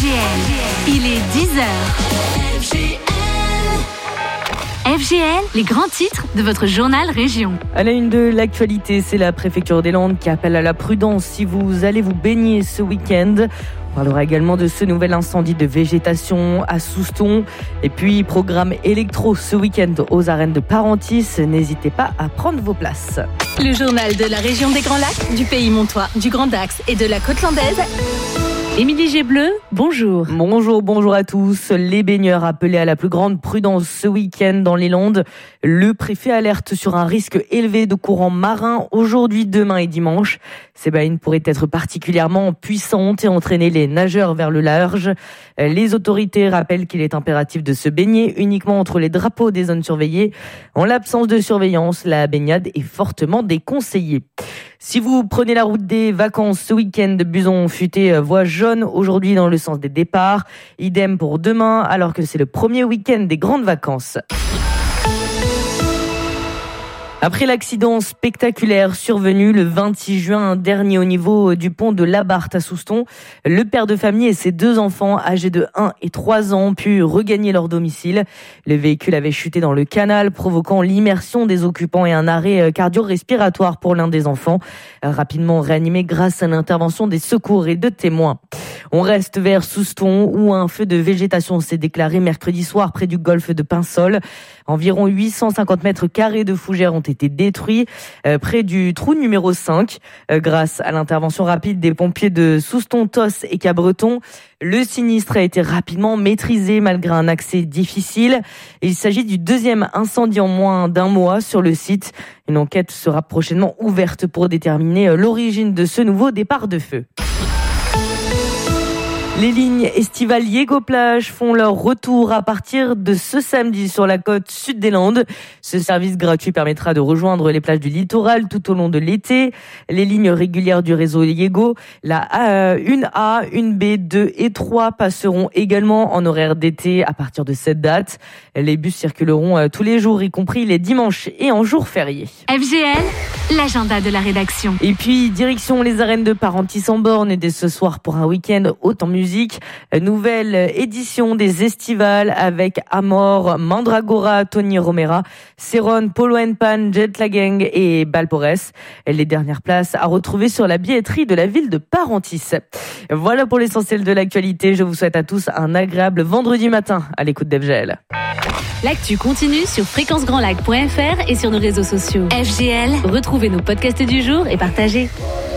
Il est 10h. FGL, les grands titres de votre journal Région. À la une de l'actualité, c'est la préfecture des Landes qui appelle à la prudence si vous allez vous baigner ce week-end. On parlera également de ce nouvel incendie de végétation à Souston. Et puis, programme électro ce week-end aux arènes de Parentis. N'hésitez pas à prendre vos places. Le journal de la région des Grands Lacs, du Pays Montois, du Grand Dax et de la Côte Landaise. Émilie Gébleu, bonjour. Bonjour à tous. Les baigneurs appelés à la plus grande prudence ce week-end dans les Landes. Le préfet alerte sur un risque élevé de courants marins aujourd'hui, demain et dimanche. Ces baignes pourraient être particulièrement puissantes et entraîner les nageurs vers le large. Les autorités rappellent qu'il est impératif de se baigner uniquement entre les drapeaux des zones surveillées. En l'absence de surveillance, la baignade est fortement déconseillée. Si vous prenez la route des vacances ce week-end, Buzon futé voie jaune aujourd'hui dans le sens des départs. Idem pour demain, alors que c'est le premier week-end des grandes vacances. Après l'accident spectaculaire survenu le 26 juin dernier au niveau du pont de Labarthe à Souston, le père de famille et ses deux enfants âgés de 1 et 3 ans ont pu regagner leur domicile. Le véhicule avait chuté dans le canal, provoquant l'immersion des occupants et un arrêt cardio-respiratoire pour l'un des enfants, rapidement réanimé grâce à l'intervention des secours et de témoins. On reste vers Souston où un feu de végétation s'est déclaré mercredi soir près du golfe de Pinsol. Environ 850 mètres carrés de fougères ont été détruits près du trou numéro 5. Grâce à l'intervention rapide des pompiers de Souston, Tos et Cabreton, le sinistre a été rapidement maîtrisé malgré un accès difficile. Il s'agit du deuxième incendie en moins d'un mois sur le site. Une enquête sera prochainement ouverte pour déterminer l'origine de ce nouveau départ de feu. Les lignes estivales Yégo-Plage font leur retour à partir de ce samedi sur la côte sud des Landes. Ce service gratuit permettra de rejoindre les plages du littoral tout au long de l'été. Les lignes régulières du réseau Yégo, la 1A, 1B, 2 et 3 passeront également en horaire d'été à partir de cette date. Les bus circuleront tous les jours, y compris les dimanches et en jours fériés. FGL, l'agenda de la rédaction. Et puis, direction les arènes de Parentis en Borne dès ce soir pour un week-end haut en musique. Nouvelle édition des Estivales avec Amor, Mandragora, Tony Romera, Céron, Polo & Pan, Jet La Gang et Balporès. Les dernières places à retrouver sur la billetterie de la ville de Parentis. Voilà pour l'essentiel de l'actualité. Je vous souhaite à tous un agréable vendredi matin à l'écoute d'FGL. L'actu continue sur fréquencegrandlac.fr et sur nos réseaux sociaux. FGL, retrouvez nos podcasts du jour et partagez.